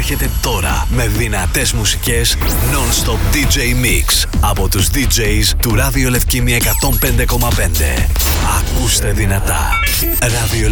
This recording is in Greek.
έρχεται τώρα με δυνατές μουσικές non-stop DJ Mix από τους DJs του Ράδιο Λευκήμη 105,5. Ακούστε δυνατά. Ράδιο